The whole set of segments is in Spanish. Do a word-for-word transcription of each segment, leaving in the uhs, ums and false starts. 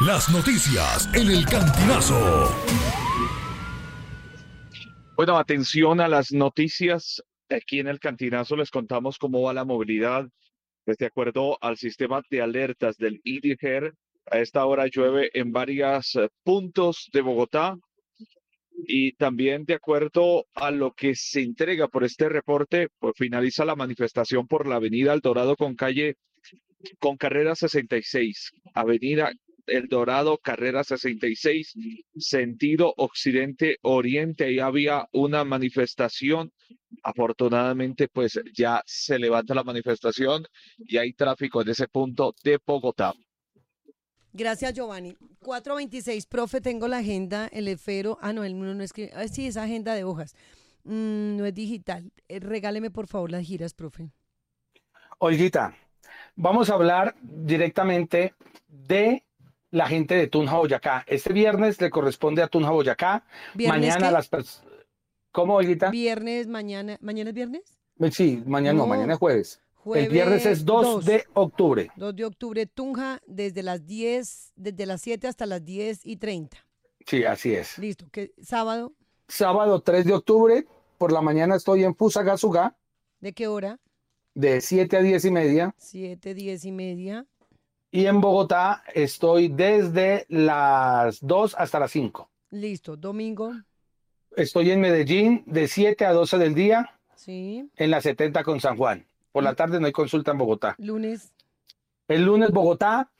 Las noticias en el Cantinazo. Bueno, atención a las noticias. Aquí en el Cantinazo les contamos cómo va la movilidad. Pues de acuerdo al sistema de alertas del IDIGER, a esta hora llueve en varios puntos de Bogotá. Y también de acuerdo a lo que se entrega por este reporte, pues finaliza la manifestación por la avenida El Dorado con calle, con carrera sesenta y seis, avenida El Dorado, carrera sesenta y seis, sentido occidente-oriente. Ahí había una manifestación. Afortunadamente, pues ya se levanta la manifestación y hay tráfico en ese punto de Bogotá. Gracias, Giovanni. cuatro veintiséis, profe, tengo la agenda, el esfero. Ah, no, el no, no es que. Ah, sí, es agenda de hojas. Mm, no es digital. Eh, regáleme, por favor, las giras, profe. Olguita, vamos a hablar directamente de la gente de Tunja, Boyacá. Este viernes le corresponde a Tunja, Boyacá. ¿Viernes Mañana qué? las personas. ¿Cómo, Olguita? Viernes, mañana. ¿Mañana es viernes? Sí, mañana no, mañana No, es jueves. El viernes jueves es dos dos. de octubre. dos de octubre, Tunja, desde las diez, desde las siete hasta las diez y treinta. Sí, así es. Listo. ¿Qué, sábado? Sábado tres de octubre, por la mañana estoy en Fusagasugá, ¿De qué hora? de siete a diez y media. siete, diez y media. Y en Bogotá estoy desde las dos hasta las cinco. Listo. Domingo. Estoy en Medellín de siete a doce del día, Sí. en la setenta con San Juan. Por la L- tarde no hay consulta en Bogotá. lunes, El lunes Bogotá,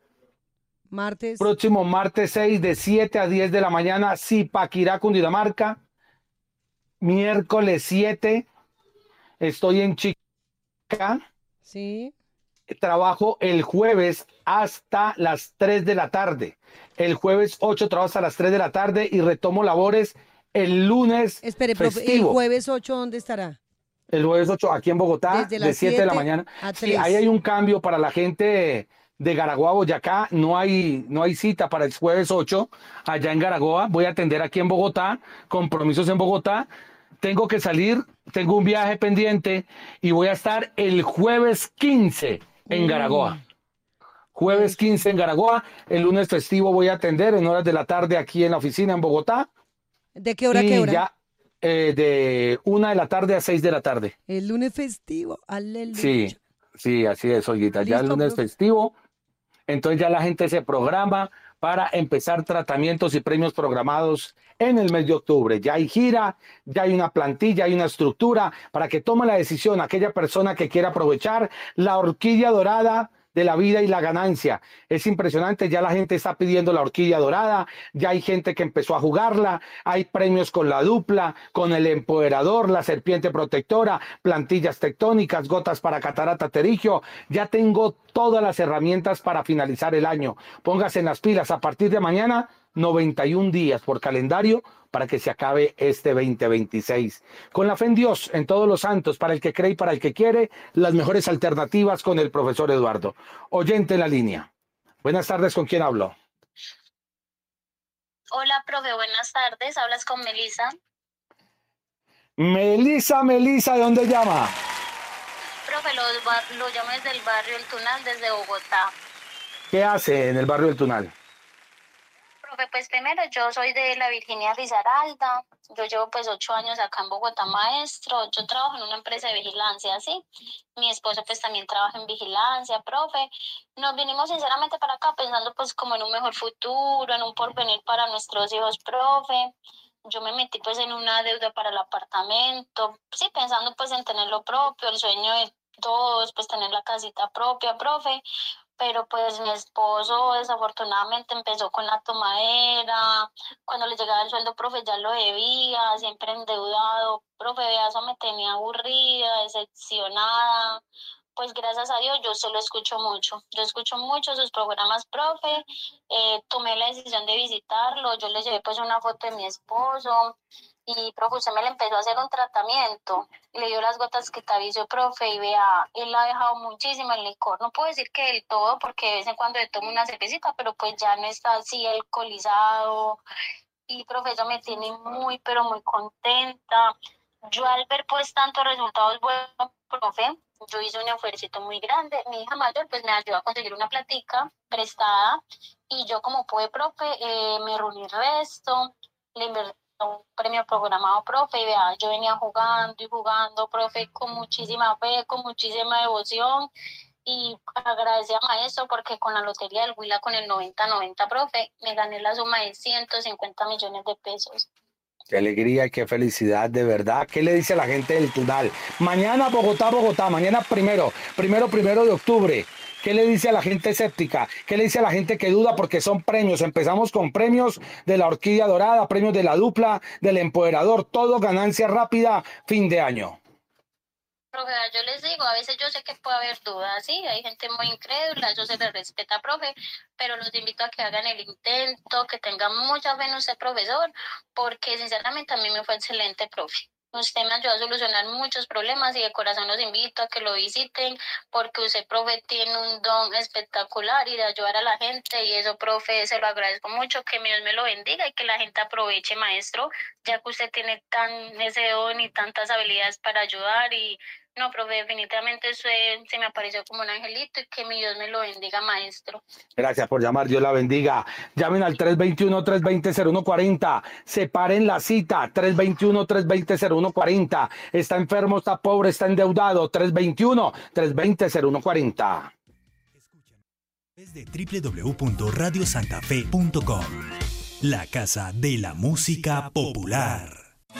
martes. próximo martes seis de siete a diez de la mañana, Zipaquirá, Cundinamarca. Miércoles siete estoy en Chica. Sí. Trabajo el jueves hasta las tres de la tarde. El jueves ocho trabajo hasta las tres de la tarde y retomo labores el lunes Espere, profe, ¿el festivo. jueves ocho dónde estará? El jueves ocho aquí en Bogotá, Desde de las siete de la siete mañana. a Sí, ahí hay tres. un cambio para la gente de Garagoa, Boyacá. No hay, no hay cita para el jueves ocho allá en Garagoa. Voy a atender aquí en Bogotá, compromisos en Bogotá. Tengo que salir, tengo un viaje pendiente y voy a estar el jueves quince en Garagoa. Uy, Jueves jueves. quince en Garagoa. El lunes festivo voy a atender en horas de la tarde aquí en la oficina en Bogotá. ¿De qué hora a qué Y hora? ya eh, de una de la tarde a seis de la tarde. El lunes festivo. Sí, Aleluya. sí, así es, Olguita. Ya el Listo, lunes profe. festivo, entonces ya la gente se programa para empezar tratamientos y premios programados en el mes de octubre. Ya hay gira, ya hay una plantilla, hay una estructura para que tome la decisión aquella persona que quiera aprovechar la horquilla dorada de la vida y la ganancia. Es impresionante, ya la gente está pidiendo la horquilla dorada, ya hay gente que empezó a jugarla, hay premios con la dupla, con el empoderador, la serpiente protectora, plantillas tectónicas, gotas para catarata terigio. Ya tengo todas las herramientas para finalizar el año. Póngase en las pilas a partir de mañana, noventa y un días por calendario para que se acabe este veinte veintiséis. Con la fe en Dios, en todos los santos, para el que cree y para el que quiere, las mejores alternativas con el profesor Eduardo. Oyente en la línea. Buenas tardes, ¿con quién hablo? Hola, profe, buenas tardes. Hablas con Melissa. Melisa, Melisa, ¿de dónde llama? Profe, lo, lo llamo desde el barrio El Tunal, desde Bogotá. ¿Qué hace en el barrio del Tunal? Profe, pues primero yo soy de la Virginia Risaralda. Yo llevo pues ocho años acá en Bogotá, maestro. Yo trabajo en una empresa de vigilancia, ¿sí? Mi esposo pues también trabaja en vigilancia, profe. Nos vinimos sinceramente para acá pensando pues como en un mejor futuro, en un porvenir para nuestros hijos, profe. Yo me metí pues en una deuda para el apartamento, sí, pensando pues en tener lo propio, el sueño de todos, pues tener la casita propia, profe. Pero pues mi esposo desafortunadamente empezó con la tomadera, cuando le llegaba el sueldo, profe, ya lo debía, siempre endeudado, profe, vea, eso me tenía aburrida, decepcionada. Pues gracias a Dios yo se lo escucho mucho, yo escucho mucho sus programas, profe. Eh, tomé la decisión de visitarlo, yo le llevé pues una foto de mi esposo y profe, usted me le empezó a hacer un tratamiento, le dio las gotas que tabició, profe, y vea, él ha dejado muchísimo el licor, no puedo decir que del todo, porque de vez en cuando le tomo una cervecita, pero pues ya no está así alcoholizado, y profe, eso me tiene muy, pero muy contenta. Yo al ver pues tantos resultados buenos, profe, yo hice un esfuerzo muy grande. Mi hija mayor pues me ayudó a conseguir una platica prestada y yo como pude, profe, eh, me reuní el resto, le invertí un premio programado, profe, y vea, yo venía jugando y jugando, profe, con muchísima fe, con muchísima devoción, y agradecí a maestro porque con la lotería del Huila, con el noventa noventa, profe, me gané la suma de ciento cincuenta millones de pesos. Qué alegría y qué felicidad, de verdad. ¿Qué le dice a la gente del Tunal? Mañana Bogotá, Bogotá, mañana primero, primero, primero de octubre. ¿Qué le dice a la gente escéptica? ¿Qué le dice a la gente que duda? Porque son premios. Empezamos con premios de la Orquídea Dorada, premios de la Dupla, del Empoderador, todo ganancia rápida, fin de año. Profe, yo les digo, a veces yo sé que puede haber dudas, sí, hay gente muy incrédula, eso se les respeta, profe, pero los invito a que hagan el intento, que tengan mucha fe en usted, profesor, porque sinceramente a mí me fue excelente, profe. Usted me ayudó a solucionar muchos problemas y de corazón los invito a que lo visiten porque usted, profe, tiene un don espectacular y de ayudar a la gente y eso, profe, se lo agradezco mucho, que Dios me lo bendiga y que la gente aproveche, maestro, ya que usted tiene tan ese don y tantas habilidades para ayudar y no, profe, definitivamente usted se me apareció como un angelito y que mi Dios me lo bendiga, maestro. Gracias por llamar, Dios la bendiga. Llamen al tres dos uno, tres dos cero, cero uno cuatro cero. Separen la cita, tres dos uno, tres dos cero, cero uno cuatro cero. Está enfermo, está pobre, está endeudado, tres dos uno, tres dos cero, cero uno cuatro cero. Desde doble u doble u doble u punto radio santa fe punto com, la casa de la música popular.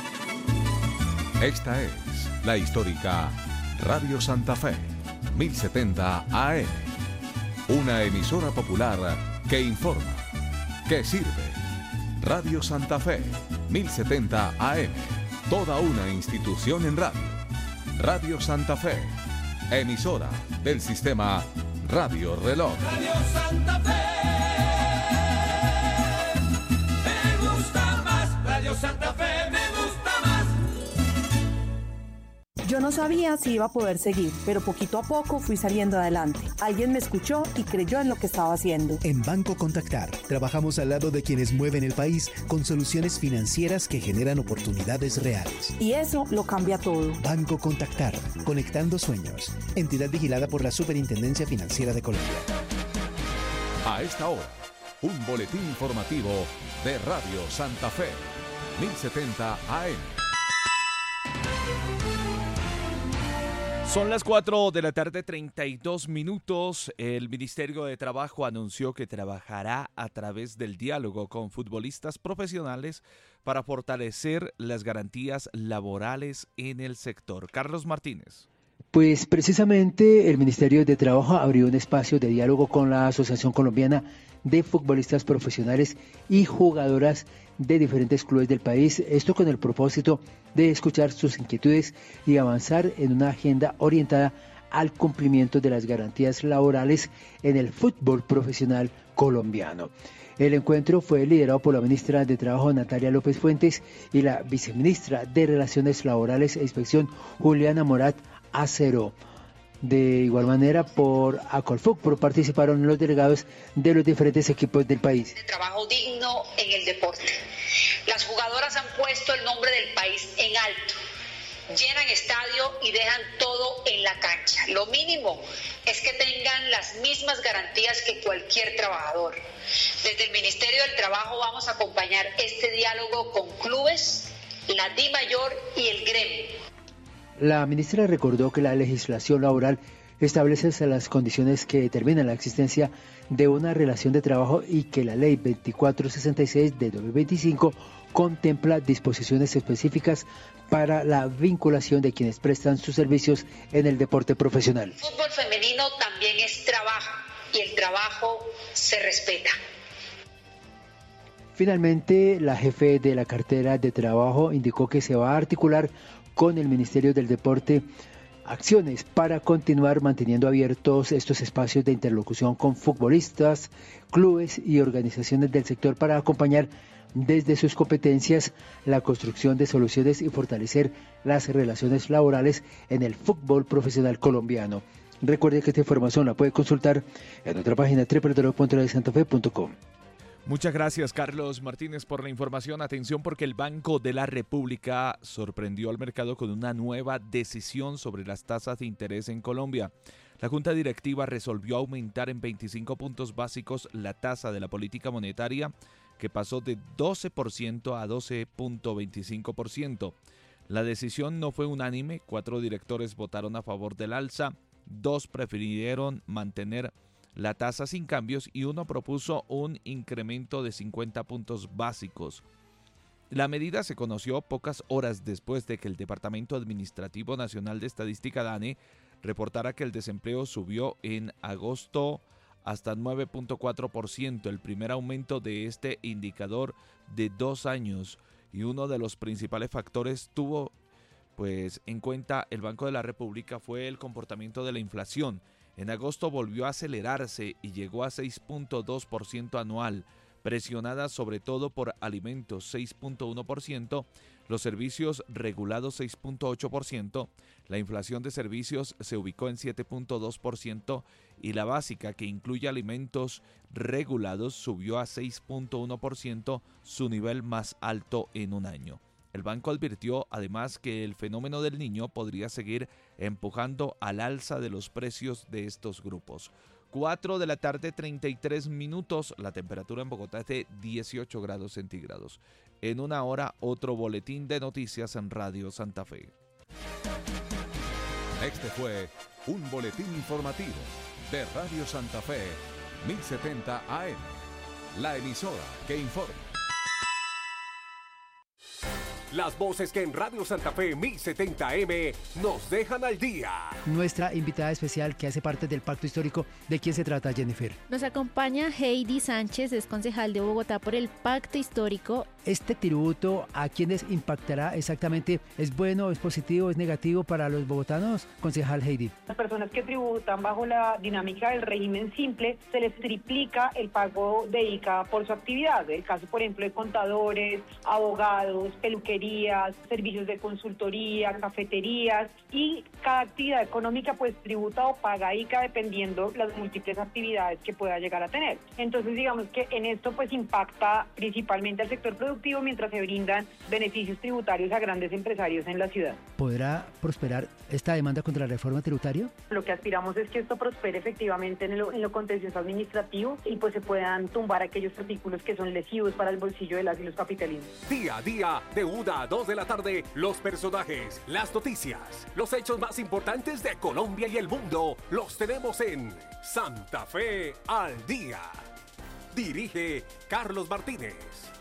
Esta es la histórica Radio Santa Fe, mil setenta A M, una emisora popular que informa, que sirve. Radio Santa Fe, mil setenta A M, toda una institución en radio. Radio Santa Fe, emisora del sistema Radio Reloj. Radio Santa Fe, me gusta más. Radio Santa Fe, me gusta más. Yo no sabía si iba a poder seguir, pero poquito a poco fui saliendo adelante. Alguien me escuchó y creyó en lo que estaba haciendo. En Banco Contactar, trabajamos al lado de quienes mueven el país con soluciones financieras que generan oportunidades reales. Y eso lo cambia todo. Banco Contactar, conectando sueños. Entidad vigilada por la Superintendencia Financiera de Colombia. A esta hora, un boletín informativo de Radio Santa Fe, mil setenta A M. Son las cuatro de la tarde, treinta y dos minutos. El Ministerio de Trabajo anunció que trabajará a través del diálogo con futbolistas profesionales para fortalecer las garantías laborales en el sector. Carlos Martínez. Pues precisamente el Ministerio de Trabajo abrió un espacio de diálogo con la Asociación Colombiana de Futbolistas Profesionales y Jugadoras de diferentes clubes del país, esto con el propósito de escuchar sus inquietudes y avanzar en una agenda orientada al cumplimiento de las garantías laborales en el fútbol profesional colombiano. El encuentro fue liderado por la ministra de Trabajo Natalia López Fuentes y la viceministra de Relaciones Laborales e Inspección Juliana Morat Acero. De igual manera, por Acolfuc participaron los delegados de los diferentes equipos del país. De trabajo digno en el deporte. Las jugadoras han puesto el nombre del país en alto, llenan estadio y dejan todo en la cancha. Lo mínimo es que tengan las mismas garantías que cualquier trabajador. Desde el Ministerio del Trabajo vamos a acompañar este diálogo con clubes, la DIMAYOR y el gremio. La ministra recordó que la legislación laboral establece las condiciones que determinan la existencia de una relación de trabajo y que la ley veinticuatro sesenta y seis de dos mil veinticinco contempla disposiciones específicas para la vinculación de quienes prestan sus servicios en el deporte profesional. El fútbol femenino también es trabajo y el trabajo se respeta. Finalmente, la jefe de la cartera de trabajo indicó que se va a articular con el Ministerio del Deporte acciones para continuar manteniendo abiertos estos espacios de interlocución con futbolistas, clubes y organizaciones del sector para acompañar desde sus competencias la construcción de soluciones y fortalecer las relaciones laborales en el fútbol profesional colombiano. Recuerde que esta información la puede consultar en nuestra página doble u doble u doble u punto radio santa fe punto com. Muchas gracias, Carlos Martínez, por la información. Atención, porque el Banco de la República sorprendió al mercado con una nueva decisión sobre las tasas de interés en Colombia. La Junta Directiva resolvió aumentar en veinticinco puntos básicos la tasa de la política monetaria, que pasó de doce por ciento a doce punto veinticinco por ciento. La decisión no fue unánime, cuatro directores votaron a favor del alza, dos prefirieron mantener la tasa sin cambios y uno propuso un incremento de cincuenta puntos básicos. La medida se conoció pocas horas después de que el Departamento Administrativo Nacional de Estadística DANE reportara que el desempleo subió en agosto hasta nueve punto cuatro por ciento, el primer aumento de este indicador de dos años, y uno de los principales factores tuvo pues en cuenta el Banco de la República fue el comportamiento de la inflación. En agosto volvió a acelerarse y llegó a seis punto dos por ciento anual, presionada sobre todo por alimentos seis punto uno por ciento, los servicios regulados seis punto ocho por ciento, la inflación de servicios se ubicó en siete punto dos por ciento y la básica, que incluye alimentos regulados, subió a seis punto uno por ciento, su nivel más alto en un año. El banco advirtió además que el fenómeno del Niño podría seguir empujando al alza de los precios de estos grupos. cuatro de la tarde, treinta y tres minutos. La temperatura en Bogotá es de dieciocho grados centígrados. En una hora, otro boletín de noticias en Radio Santa Fe. Este fue un boletín informativo de Radio Santa Fe, mil setenta A M. La emisora que informa. Las voces que en Radio Santa Fe mil setenta A M nos dejan al día. Nuestra invitada especial que hace parte del pacto histórico, ¿de quién se trata, Jennifer? Nos acompaña Heidi Sánchez, es concejal de Bogotá por el pacto histórico. ¿Este tributo a quiénes impactará exactamente? ¿Es bueno, es positivo, es negativo para los bogotanos? Concejal Heidi. Las personas que tributan bajo la dinámica del régimen simple, se les triplica el pago de I C A por su actividad. El caso, por ejemplo, de contadores, abogados, peluquerías, servicios de consultoría, cafeterías, y cada actividad económica pues tributa o paga I C A dependiendo las múltiples actividades que pueda llegar a tener. Entonces digamos que en esto pues impacta principalmente al sector productivo, mientras se brindan beneficios tributarios a grandes empresarios en la ciudad. ¿Podrá prosperar esta demanda contra la reforma tributaria? Lo que aspiramos es que esto prospere efectivamente en lo, en lo contencioso administrativo y pues se puedan tumbar aquellos artículos que son lesivos para el bolsillo de las y los capitalinos. Día a día, de una a dos de la tarde, los personajes, las noticias, los hechos más importantes de Colombia y el mundo, los tenemos en Santa Fe al Día. Dirige Carlos Martínez.